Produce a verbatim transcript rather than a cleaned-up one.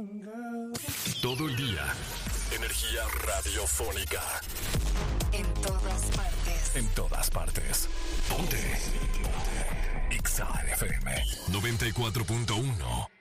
Todo el día. Energía radiofónica. En todas partes. En todas partes. Ponte. Ponte. X A F M noventa y cuatro punto uno.